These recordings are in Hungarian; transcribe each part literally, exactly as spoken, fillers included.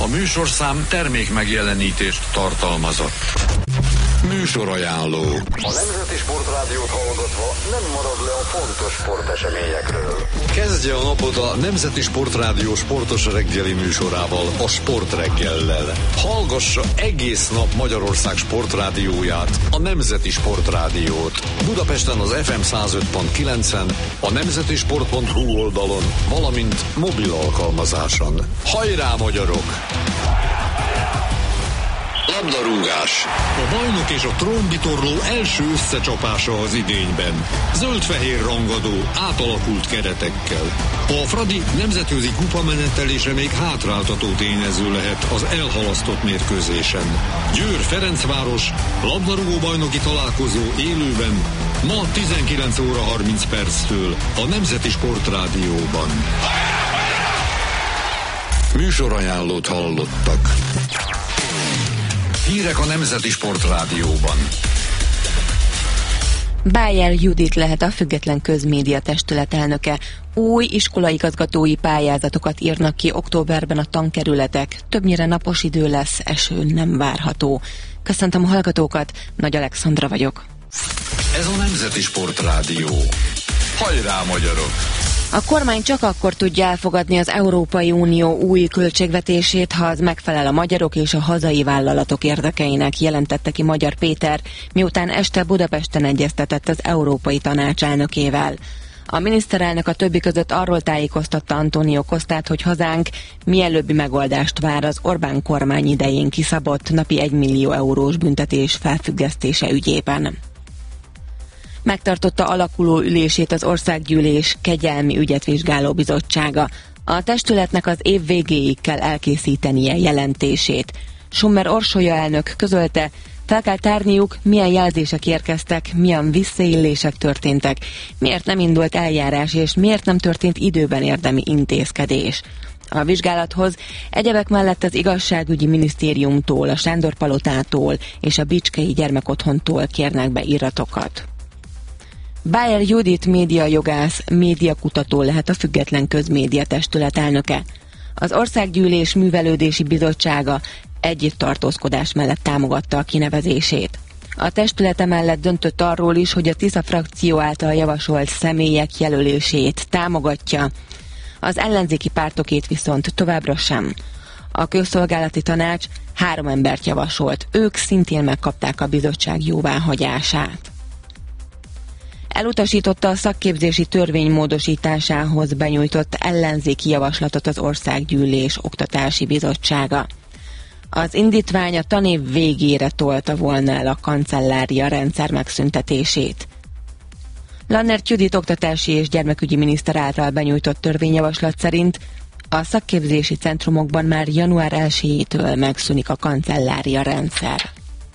A műsorszám termék megjelenítést tartalmazott. Műsorajánló. A Nemzeti Sportrádiót hallgatva nem marad le a fontos sporteseményekről. Kezdje a napot a Nemzeti Sportrádió sportos reggeli műsorával, a Sportreggellel. Hallgassa egész nap Magyarország sportrádióját, a Nemzeti Sportrádiót. Budapesten az ef em száz öt pont kilencen, a nemzetisport pont hu oldalon, valamint mobil alkalmazáson. Hajrá, magyarok! Labdarúgás. A bajnok és a trónbitorló első összecsapása az idényben. Zöld-fehér rangadó, átalakult keretekkel. A Fradi nemzetközi kupamenetelése még hátráltató tényező lehet az elhalasztott mérkőzésen. Győr-Ferencváros labdarúgó bajnoki találkozó élőben ma tizenkilenc óra harminc perctől a Nemzeti Sportrádióban. Műsorajánlót hallottak. Hírek a Nemzeti Sportrádióban. Bájer Judit lehet a Független Közmédia Testület elnöke. Új iskolaigazgatói pályázatokat írnak ki októberben a tankerületek. Többnyire napos idő lesz, eső nem várható. Köszöntöm a hallgatókat, Nagy Alexandra vagyok. Ez a Nemzeti Sportrádió. Hajrá, magyarok! A kormány csak akkor tudja elfogadni az Európai Unió új költségvetését, ha az megfelel a magyarok és a hazai vállalatok érdekeinek, jelentette ki Magyar Péter, miután este Budapesten egyeztetett az Európai Tanács elnökével. A miniszterelnök a többi között arról tájékoztatta António Costát, hogy hazánk mielőbbi megoldást vár az Orbán kormány idején kiszabott napi egymillió eurós büntetés felfüggesztése ügyében. Megtartotta alakuló ülését az Országgyűlés Kegyelmi Ügyet Vizsgáló Bizottsága. A testületnek az év végéig kell elkészítenie jelentését. Summer Orsolya elnök közölte, fel kell tárniuk, milyen jelzések érkeztek, milyen visszaélések történtek, miért nem indult eljárás és miért nem történt időben érdemi intézkedés. A vizsgálathoz egyebek mellett az igazságügyi minisztériumtól, a Sándor-palotától és a Bicskei Gyermekotthontól kérnek be iratokat. Bájer Judit médiajogász, médiakutató lehet a Független Közmédia Testület elnöke. Az Országgyűlés Művelődési Bizottsága egy tartózkodás mellett támogatta a kinevezését. A testülete mellett döntött arról is, hogy a Tisza frakció által javasolt személyek jelölését támogatja, az ellenzéki pártokét viszont továbbra sem. A Közszolgálati Tanács három embert javasolt, ők szintén megkapták a bizottság jóváhagyását. Elutasította a szakképzési törvény módosításához benyújtott ellenzéki javaslatot az Országgyűlés Oktatási Bizottsága. Az indítvány a tanév végére tolta volna el a kancellária rendszer megszüntetését. Lannert Judit oktatási és gyermekügyi miniszter által benyújtott törvényjavaslat szerint a szakképzési centrumokban már január elsejétől megszűnik a kancellária rendszer.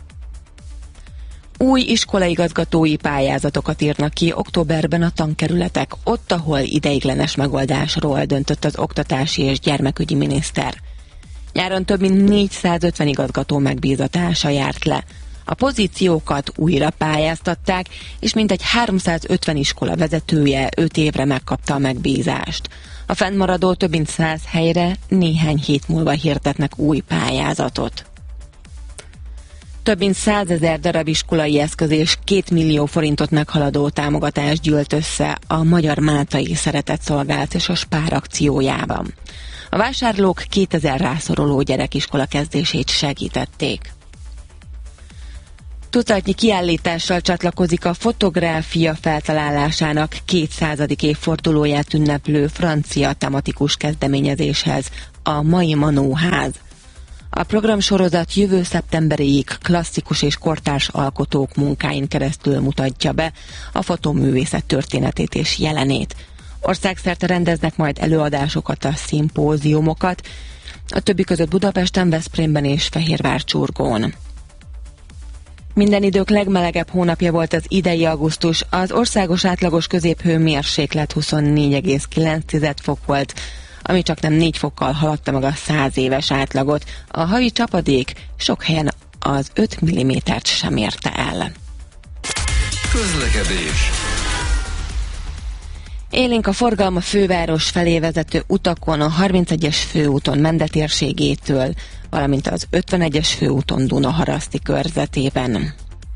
Új iskolaigazgatói pályázatokat írnak ki októberben a tankerületek, ott, ahol ideiglenes megoldásról döntött az oktatási és gyermekügyi miniszter. Nyáron több mint négyszázötven igazgató megbízatása járt le. A pozíciókat újra pályáztatták, és mintegy háromszázötven iskola vezetője öt évre megkapta a megbízást. A fennmaradó több mint száz helyre néhány hét múlva hirdetnek új pályázatot. Több mint százezer darab iskolai eszköz és két millió forintot meghaladó támogatás gyűlt össze a Magyar Máltai Szeretetszolgálat és a Spár akciójában. A vásárlók kétezer rászoruló gyerekiskola kezdését segítették. Tucatnyi kiállítással csatlakozik a fotográfia feltalálásának kétszázadik évfordulóját ünneplő francia tematikus kezdeményezéshez, a Mai Manóház. A programsorozat jövő szeptemberig klasszikus és kortárs alkotók munkáin keresztül mutatja be a fotóművészet történetét és jelenét. Országszerte rendeznek majd előadásokat, a szimpóziumokat, a többi között Budapesten, Veszprémben és Fehérvár-Csurgón. Minden idők legmelegebb hónapja volt az idei augusztus, az országos átlagos középhőmérséklet huszonnégy egész kilenc fok volt, ami csak nem négy fokkal haladta meg a száz éves átlagot. A havi csapadék sok helyen az öt millimétert sem érte el. Közlekedés. Élénk a forgalma főváros felé vezető utakon, a harmincegyes főúton Mende térségétől, valamint az ötvenegyes főúton Dunaharaszti körzetében.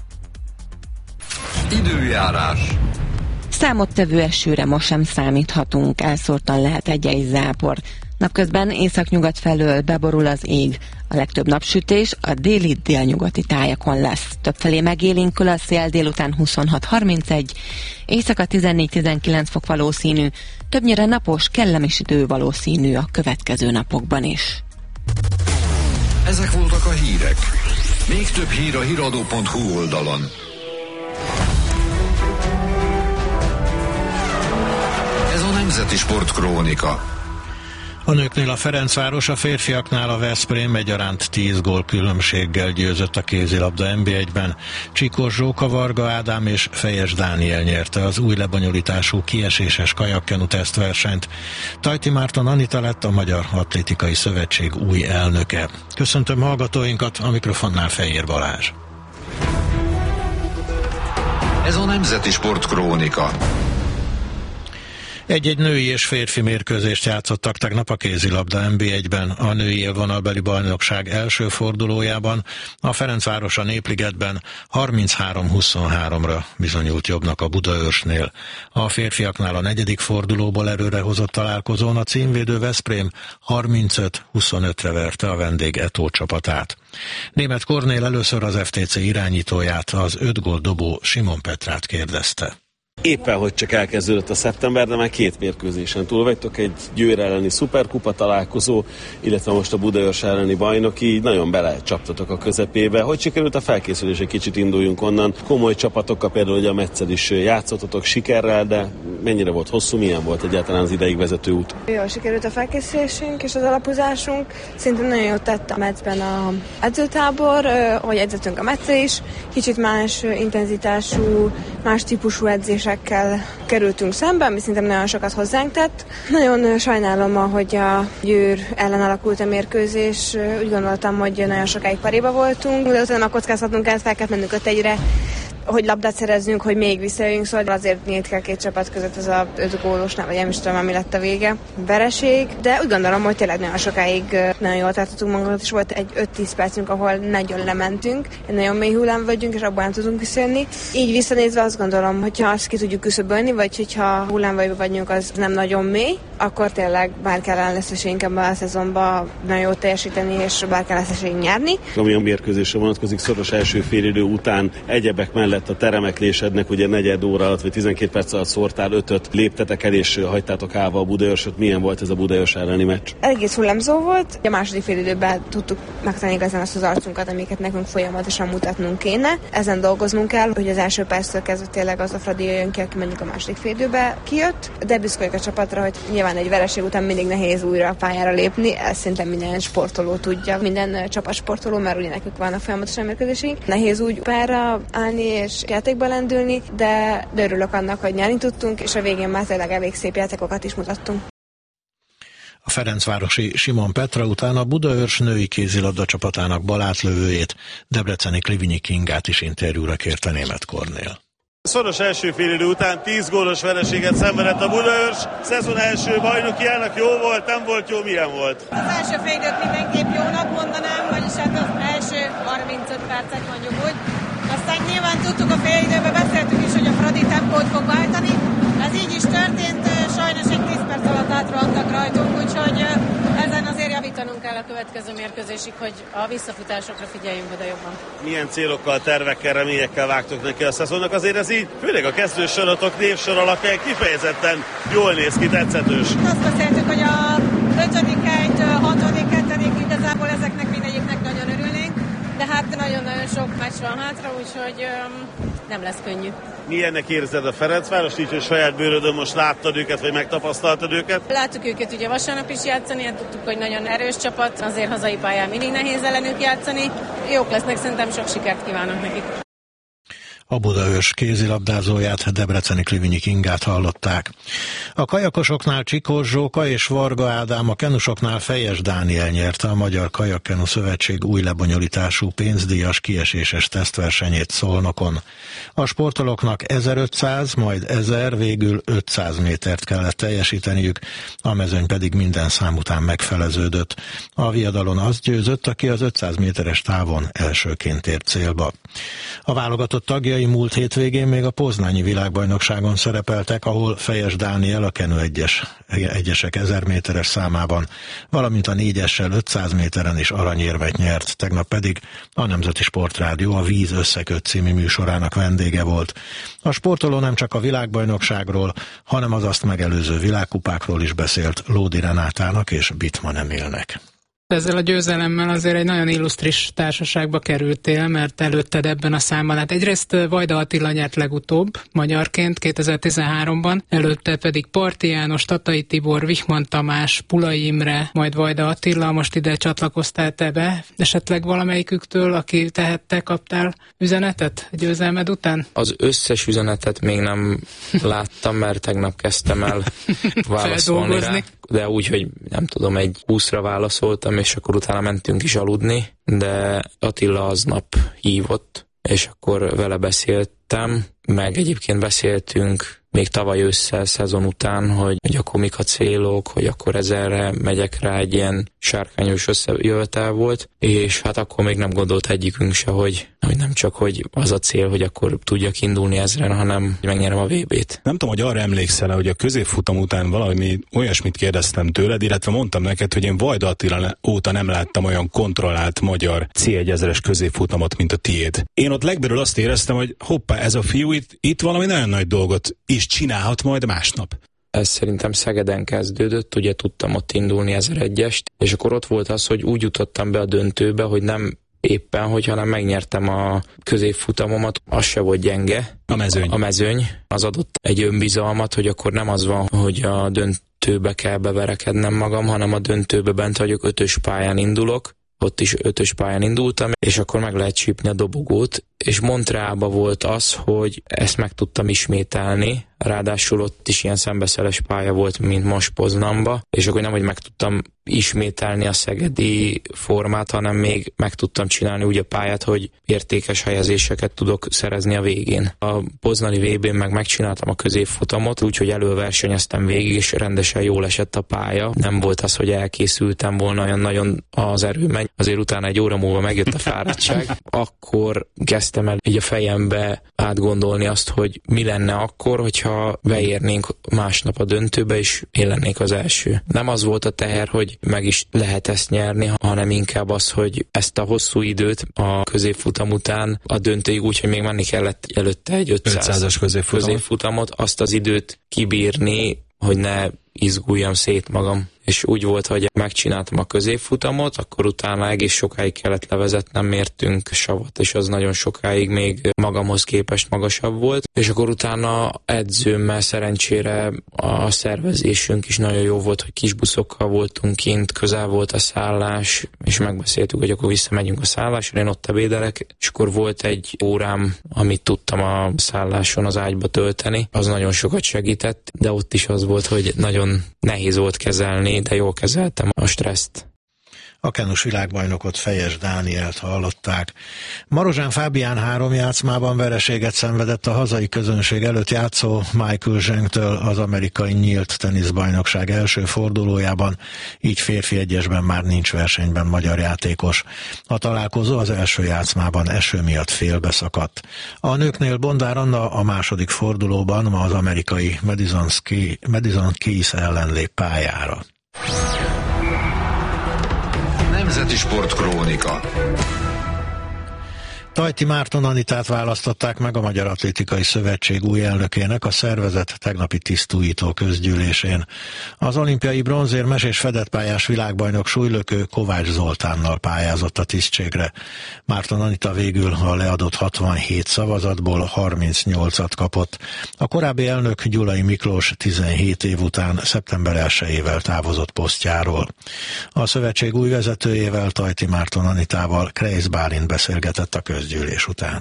Időjárás. Számottevő esőre ma sem számíthatunk, elszórtan lehet egy-egy zápor. Napközben északnyugat felől beborul az ég. A legtöbb napsütés a déli délnyugati tájakon lesz. Többfelé megélénkül a szél, délután huszonhat harmincegy, éjszaka tizennégy tizenkilenc fok valószínű, többnyire napos, kellemes idő valószínű a következő napokban is. Ezek voltak a hírek. Még több hír a híradó pont hu oldalon. Ez a Nemzeti Sportkrónika. A nőknél a Ferencváros, a férfiaknál a Veszprém egyaránt tíz gól különbséggel győzött a kézilabda en bé egyben. Csikós Zsóka, Varga Ádám és Fejes Dániel nyerte az új lebonyolítású kieséses kajakkenu tesztversenyt. Tajti Márton Anita lett a Magyar Atlétikai Szövetség új elnöke. Köszöntöm hallgatóinkat, a mikrofonnál Fejér Balázs. Ez a Nemzeti Sportkrónika. Egy-egy női és férfi mérkőzést játszottak tegnap a kézilabda en bé egyben. A női élvonalbeli bajnokság első fordulójában a Ferencváros a Népligetben harminchárom huszonháromra bizonyult jobbnak a Budaörsnél. A férfiaknál a negyedik fordulóból erőrehozott találkozón a címvédő Veszprém harmincöt huszonötre verte a vendég Etó csapatát. Németh Kornél először az ef té cé irányítóját, az öt gól dobó Simon Petrát kérdezte. Éppen, hogy csak elkezdődött a szeptember, de már két mérkőzésen túl vagytok, egy Győr elleni szuperkupa találkozó, illetve most a Budaörs elleni bajnoki, nagyon belecsaptatok a közepébe. Hogy sikerült a felkészülés? Egy kicsit induljunk onnan. Komoly csapatokkal, például ugye a Metszed is játszottatok sikerrel, de mennyire volt hosszú, milyen volt egyáltalán az ideig vezető út? Jól sikerült a felkészülésünk és az alapozásunk. Szintén nagyon jót tett a Metzben az edzőtábor, hogy edzettünk a Metszed is. Kicsit más intenzitású, más típusú edzésekkel kerültünk szembe, ami szerintem nagyon sokat hozzánk tett. Nagyon sajnálom, hogy a Győr ellen alakult a mérkőzés. Úgy gondoltam, hogy nagyon sokáig paréba voltunk, de utána kockázhatunk el, fel kell mennünk öt egyre, hogy labdát szerezzünk, hogy még visszajöjjünk, szóval azért nyílt kell két csapat között ez a öt gólosnál, vagy nem is tudom, ami lett a vége. Vereség, de úgy gondolom, hogy tényleg nagyon sokáig nagyon jól tartottunk magunkat, és volt egy öt-tíz percünk, ahol nagyon lementünk, egy nagyon mély hullám vagyunk, és abban nem tudunk visszajönni. Így visszanézve azt gondolom, hogyha azt ki tudjuk küszöbölni, vagy hogyha hullámvölgyben vagyunk, az nem nagyon mély, akkor tényleg bárki ellen lesz esélyünk ebben a szezonban nagyon jól teljesíteni, és bárki lesz esélyünk nyerni. Ami a mérkőzésre vonatkozik, szoros első félidő után egyebek mellett a teremeklésednek ugye negyed óra alatt, vagy tizenkét perc alatt szórtál ötöt, léptetek el és hagytátok állva a Budaörsöt. Milyen volt ez a Budaörs elleni meccs? Egész hullámzó volt. A második félidőben tudtuk megtenni igazán azt az arcunkat, amiket nekünk folyamatosan mutatnunk kéne. Ezen dolgoznunk kell, hogy az első perctől kezdve tényleg az a Fradi jön ki, aki mondjuk a második félidőben kijött. De büszkék a csapatra, hogy nyilván egy vereség után mindig nehéz újra a pályára lépni. Ez szinte minden sportoló tudja, minden csapatsportoló, mert ugye nekünk vannak folyamatosan mérkőzéseink. Nehéz úgy pályára állni és játékba lendülni, de, de örülök annak, hogy nyerni tudtunk, és a végén már tényleg elég szép játékokat is mutattunk. A ferencvárosi Simon Petra után a Budaörs női kézilabda csapatának balátlövőjét, debreceni Klivinyi Kingát is interjúra kérte Németh Kornél. Szoros első félidő után tíz gólos vereséget szenvedett a Budaörs. Szezon első bajnokiának jó volt, nem volt jó, milyen volt? Az első félidőt mindenképp jónak mondanám, vagyis hát az első harmincöt percet mondjuk úgy. Aztán nyilván tudtuk a félidőben, beszéltük is, hogy a Fradi tempót fog váltani. Ez így is történt, sajnos egy tíz perc alatt átrohantak rajtunk, úgyhogy ezen azért javítanunk kell a következő mérkőzésig, hogy a visszafutásokra figyeljünk oda jobban. Milyen célokkal, tervekkel, reményekkel vágtok neki a szezonnak? Azért ez így, főleg a kezdősorotok névsor alapján kifejezetten jól néz ki, tetszetős. Azt beszéltük, hogy a ötödik helyt, hatodik, hetedik, igazából ezeknek mindegyiknek nagyon örülnénk, de hát nagyon-nagyon sok meccs van hátra, úgyhogy öm, nem lesz könnyű. Milyennek érzed a Ferencvárost, így, hogy saját bőrödön most láttad őket, vagy megtapasztaltad őket? Láttuk őket ugye vasárnap is játszani, hát tudtuk, hogy nagyon erős csapat, azért hazai pályán mindig nehéz ellenük játszani. Jók lesznek, szerintem sok sikert kívánok nekik. A Budaörs kézilabdázóját, debreceni Klivinyi Ingát hallották. A kajakosoknál Csikós Zsóka és Varga Ádám, a kenusoknál Fejes Dániel nyerte a Magyar Kajakkenu Szövetség új lebonyolítású pénzdíjas kieséses tesztversenyét Szolnokon. A sportolóknak ezerötszáz, majd ezer, végül ötszáz métert kellett teljesíteniük, a mezőny pedig minden szám után megfeleződött. A viadalon az győzött, aki az ötszáz méteres távon elsőként ért célba. A válogatott tagjai múlt hétvégén még a poznányi világbajnokságon szerepeltek, ahol Fejes Dániel a kenu egyes, egyesek ezer méteres számában, valamint a négyessel ötszáz méteren is aranyérmet nyert, tegnap pedig a Nemzeti Sportrádió a Víz összeköt című műsorának vendége volt. A sportoló nem csak a világbajnokságról, hanem az azt megelőző világkupákról is beszélt Lódi Renátának és Bittman Emilnek. Ezzel a győzelemmel azért egy nagyon illusztris társaságba kerültél, mert előtted ebben a számban. Hát egyrészt Vajda Attila nyert legutóbb magyarként kétezer-tizenháromban, előtte pedig Parti János, Tatai Tibor, Wichmann Tamás, Pulai Imre, majd Vajda Attila, most ide csatlakoztál te be. Esetleg valamelyiküktől, aki tehette, kaptál üzenetet a győzelmed után? Az összes üzenetet még nem láttam, mert tegnap kezdtem el válaszolni rá, de úgy, hogy nem tudom, egy húszra válaszoltam, és akkor utána mentünk is aludni, de Attila aznap hívott, és akkor vele beszéltem, meg egyébként beszéltünk még tavaly ősszel, szezon után, hogy, hogy akkor mik a célok, hogy akkor ezerre megyek rá, egy ilyen sárkányos összejövetel volt, és hát akkor még nem gondolt egyikünk se, hogy, hogy nem csak, hogy az a cél, hogy akkor tudjak indulni ezren, hanem megnyerem a vé bét. Nem tudom, hogy arra emlékszel, hogy a középfutam után valami olyasmit kérdeztem tőled, illetve mondtam neked, hogy én Vajda Attila óta nem láttam olyan kontrollált magyar cé ezres középfutamot, mint a tiéd. Én ott legbelül azt éreztem, hogy hoppá, ez a fiú itt, itt valami nagyon nagy dolgot is csinálhat majd másnap. Ez szerintem Szegeden kezdődött, ugye tudtam ott indulni ezeregyest, és akkor ott volt az, hogy úgy jutottam be a döntőbe, hogy nem éppen, hogy hanem megnyertem a középfutamomat, az se volt gyenge. A mezőny. A mezőny. Az adott egy önbizalmat, hogy akkor nem az van, hogy a döntőbe kell beverekednem magam, hanem a döntőbe bent vagyok, ötös pályán indulok, ott is ötös pályán indultam, és akkor meg lehet csípni a dobogót, és Montrealban volt az, hogy ezt meg tudtam ismételni, ráadásul ott is ilyen szembeszeles pálya volt, mint most Poznanba, és akkor nem, hogy meg tudtam ismételni a szegedi formát, hanem még meg tudtam csinálni úgy a pályát, hogy értékes helyezéseket tudok szerezni a végén. A poznani vé bén meg megcsináltam a középfutamot, úgyhogy előversenyeztem végig, és rendesen jól esett a pálya. Nem volt az, hogy elkészültem volna olyan nagyon az erőmegy, azért utána egy óra múlva megjött a fáradtság. Akkor kezdtem el így a fejembe átgondolni azt, hogy mi lenne akkor, hogyha beérnénk másnap a döntőbe, és én lennék az első. Nem az volt a teher, hogy meg is lehet ezt nyerni, hanem inkább az, hogy ezt a hosszú időt a középfutam után a döntőig úgy, hogy még menni kellett előtte egy ötszázas középfutamot. középfutamot, azt az időt kibírni, hogy ne izguljam szét magam. És úgy volt, hogy megcsináltam a középfutamot, akkor utána egész sokáig kellett levezetnem, mértünk savat, és az nagyon sokáig még magamhoz képest magasabb volt. És akkor utána edzőmmel szerencsére a szervezésünk is nagyon jó volt, hogy kis buszokkal voltunk kint, közel volt a szállás, és megbeszéltük, hogy akkor visszamegyünk a szállásra, én ott ebédelek, és akkor volt egy órám, amit tudtam a szálláson az ágyba tölteni. Az nagyon sokat segített, de ott is az volt, hogy nagyon nehéz volt kezelni, de jól kezeltem a stresszt. A kenus világbajnokot, Fejes Dánielt hallották. Marozsán Fábián három játszmában vereséget szenvedett a hazai közönség előtt játszó Michael Zhengtől az amerikai nyílt teniszbajnokság első fordulójában, így férfi egyesben már nincs versenyben magyar játékos. A találkozó az első játszmában eső miatt félbeszakadt. A nőknél Bondár Anna a második fordulóban ma az amerikai Madison, Ski, Madison Keys ellen lép pályára. Nemzeti Sportkrónika. Tajti Márton Anitát választották meg a Magyar Atlétikai Szövetség új elnökének a szervezet tegnapi tisztújító közgyűlésén. Az olimpiai bronzérmes és fedettpályás világbajnok súlylökő Kovács Zoltánnal pályázott a tisztségre. Márton Anita végül a leadott hatvanhét szavazatból harmincnyolcat kapott. A korábbi elnök Gyulai Miklós tizenhét év után szeptember elsejével távozott posztjáról. A szövetség új vezetőjével, Tajti Márton Anitával Kreisz Bálint beszélgetett a közgyűlés után.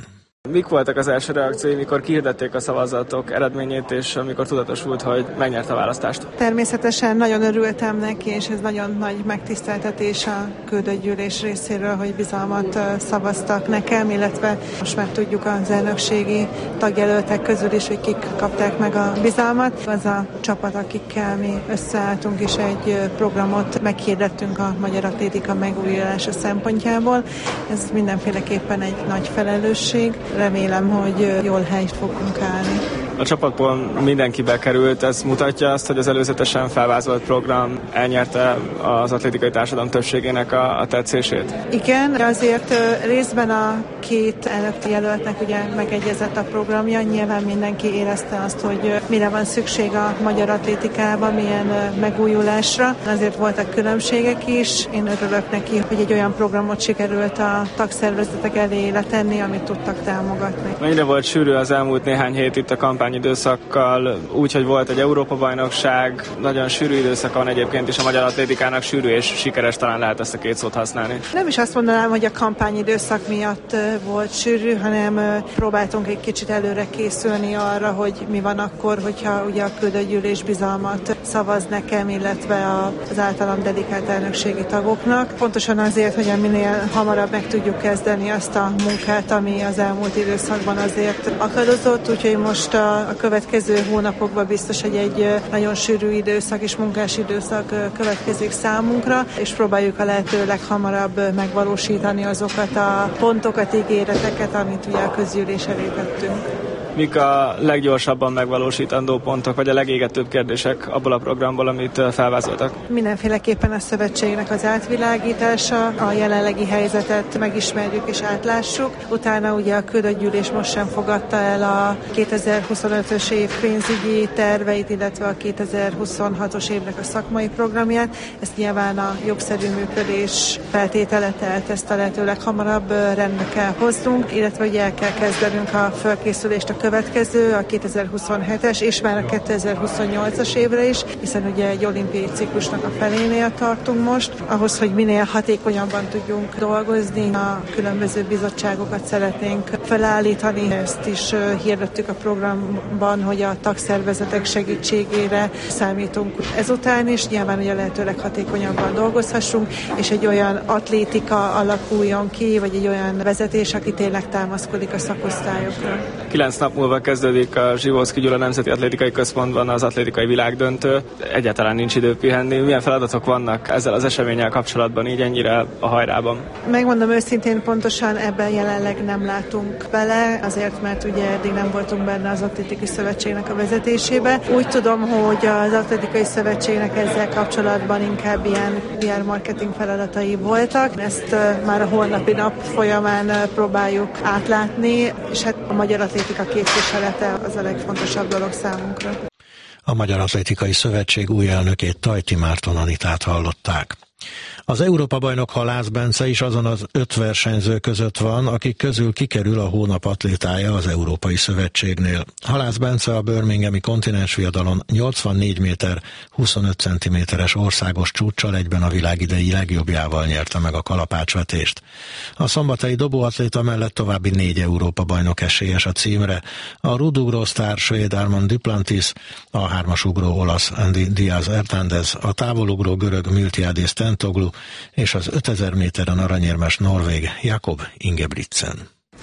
Mik voltak az első reakciói, mikor kihirdették a szavazatok eredményét, és amikor tudatosult, hogy megnyerte a választást? Természetesen nagyon örültem neki, és ez nagyon nagy megtiszteltetés a küldött gyűlés részéről, hogy bizalmat szavaztak nekem, illetve most már tudjuk az elnökségi tagjelöltek közül is, hogy kik kapták meg a bizalmat. Az a csapat, akikkel mi összeálltunk, és egy programot meghirdettünk a magyar atlétika megújulása szempontjából. Ez mindenféleképpen egy nagy felelősség. Remélem, hogy jól helyt fogunk állni. A csapatból mindenki bekerült, ez mutatja azt, hogy az előzetesen felvázolt program elnyerte az atlétikai társadalom többségének a, a tetszését? Igen, azért részben a két elnökjelöltnek ugye megegyezett a programja, nyilván mindenki érezte azt, hogy mire van szükség a magyar atlétikában, milyen megújulásra. Azért voltak különbségek is, én örülök neki, hogy egy olyan programot sikerült a tagszervezetek elé letenni, amit tudtak támogatni. Mennyire volt sűrű az elmúlt néhány hét itt a kampányidőszakkal, úgy, hogy volt egy Európa-bajnokság, nagyon sűrű időszak van egyébként is a magyar atlétikának, sűrű és sikeres, talán lehet ezt a két szót használni. Nem is azt mondanám, hogy a kampányidőszak miatt volt sűrű, hanem próbáltunk egy kicsit előre készülni arra, hogy mi van akkor, hogyha ugye a küldött gyűlés bizalmat szavaz nekem, illetve az általam dedikált elnökségi tagoknak. Pontosan azért, hogy minél hamarabb meg tudjuk kezdeni azt a munkát, ami az elmúlt időszakban azért akadozott, úgyhogy most a, a következő hónapokban biztos, hogy egy nagyon sűrű időszak és munkás időszak következik számunkra, és próbáljuk a lehető leghamarabb megvalósítani azokat a pontokat, ígéreteket, amit ugye a közgyűlés elé tettünk. Mik a leggyorsabban megvalósítandó pontok, vagy a legégetőbb kérdések abból a programból, amit felvázoltak? Mindenféleképpen a szövetségnek az átvilágítása, a jelenlegi helyzetet megismerjük és átlássuk. Utána ugye a küldött gyűlés most sem fogadta el a kétezer-huszonötös év pénzügyi terveit, illetve a kétezer-huszonhatos évnek a szakmai programját. Ezt nyilván a jogszerű működés feltétele, tehát ezt a lehető leghamarabb rendbe kell hoznunk, illetve ugye el kell kezdenünk a felkészülést a következő, a kétezer-huszonhetes és már a kétezer-huszonnyolcas évre is, hiszen ugye egy olimpiai ciklusnak a felénél tartunk most. Ahhoz, hogy minél hatékonyabban tudjunk dolgozni, a különböző bizottságokat szeretnénk felállítani. Ezt is hirdettük a programban, hogy a tagszervezetek segítségére számítunk ezután is. Nyilván ugye lehetőleg hatékonyabban dolgozhassunk, és egy olyan atlétika alakuljon ki, vagy egy olyan vezetés, aki tényleg támaszkodik a szakosztályokra. Kilenc nap múlva kezdődik a Zsivóczky Gyula Nemzeti Atlétikai Központban az atlétikai világdöntő. Egyáltalán nincs idő pihenni. Milyen feladatok vannak ezzel az eseménnyel kapcsolatban, így ennyire a hajrában? Megmondom őszintén, pontosan ebben jelenleg nem látunk bele, azért, mert ugye eddig nem voltunk benne az Atlétikai Szövetségnek a vezetésébe. Úgy tudom, hogy az Atlétikai Szövetségnek ezzel kapcsolatban inkább ilyen pé er marketing feladatai voltak. Ezt már a holnapi nap folyamán próbáljuk átlátni, és hát a magyar atlétika képviselete az a legfontosabb dolog számunkra. A Magyar Atlétikai Szövetség új elnökét, Tajti Márton Anitát hallották. Az Európa-bajnok Halász Bence is azon az öt versenyző között van, akik közül kikerül a hónap atlétája az Európai Szövetségnél. Halász Bence a birminghami kontinensviadalon nyolcvannégy méter huszonöt centiméteres országos csúccsal egyben a világ idei legjobbjával nyerte meg a kalapácsvetést. A szombatai dobóatléta mellett további négy Európa-bajnok esélyes a címre. A rúdugró sztár svéd Armand Duplantis, a hármasugró olasz Andy Diaz Hernández, a távolugró görög Miltiadis Tentoglu és az ötezer méteren aranyérmes norvég Jakob Ingebrigtsen.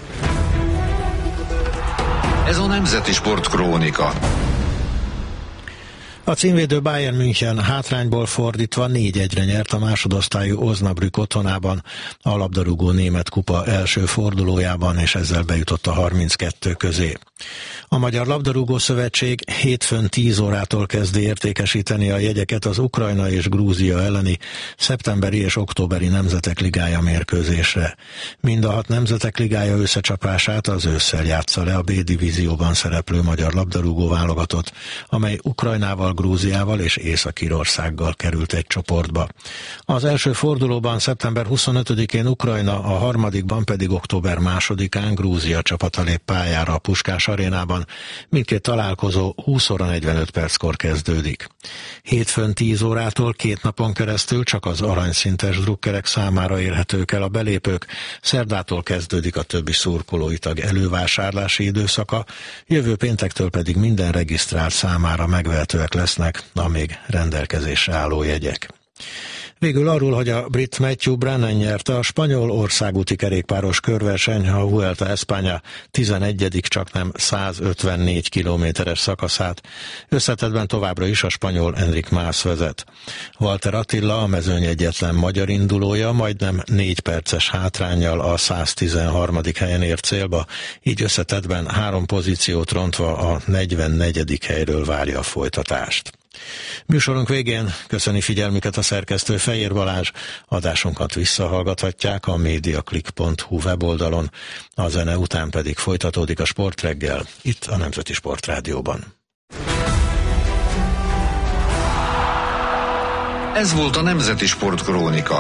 Ez a Nemzeti Sport Krónika. A címvédő Bayern München hátrányból fordítva négy egyre nyert a másodosztályú Osnabrück otthonában a labdarúgó német kupa első fordulójában, és ezzel bejutott a harminckettő közé. A Magyar Labdarúgó Szövetség hétfőn tíz órától kezdi értékesíteni a jegyeket az Ukrajna és Grúzia elleni szeptemberi és októberi Nemzetek Ligája mérkőzésre. Mind a hat Nemzetek Ligája összecsapását az ősszel játsza le a B-divízióban szereplő magyar labdarúgó válogatott, amely Ukrajnával, Grúziával és Észak-Írországgal került egy csoportba. Az első fordulóban szeptember huszonötödikén Ukrajna, a harmadikban pedig október másodikán Grúzia csapata lép pályára a Puskás Puskás arénában. Mindkét találkozó húsz óra negyvenöt perckor kezdődik. Hétfőn tíz órától két napon keresztül csak az aranyszintes drukkerek számára érhetők el a belépők, szerdától kezdődik a többi szurkolói tag elővásárlási időszaka, jövő péntektől pedig minden regisztrált számára megvehetőek lesznek a még rendelkezésre álló jegyek. Végül arról, hogy a brit Matthew Brennan nyerte a spanyol országúti kerékpáros körverseny, a Vuelta a España tizenegyedik csaknem százötvennégy kilométeres szakaszát. Összetettben továbbra is a spanyol Enric Mas vezet. Walter Attila, a mezőny egyetlen magyar indulója, majdnem négy perces hátránnyal a száztizenharmadik helyen ért célba, így összetettben három pozíciót rontva a negyvennegyedik helyről várja a folytatást. Műsorunk végén köszöni figyelmüket a szerkesztő Fejér Balázs, adásunkat visszahallgathatják a mediaclick pont hu weboldalon, a zene után pedig folytatódik a Sportreggel, itt a Nemzeti Sportrádióban. Ez volt a Nemzeti Sportkrónika.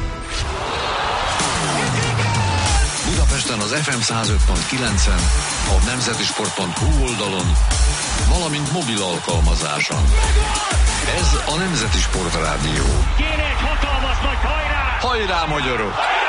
Budapesten az ef em száz öt pont kilencen, a nemzetisport pont hu oldalon, valamint mobil alkalmazáson. Ez a Nemzeti Sportrádió. Kéne egy hatalmas nagy hajrá! Hajrá, magyarok!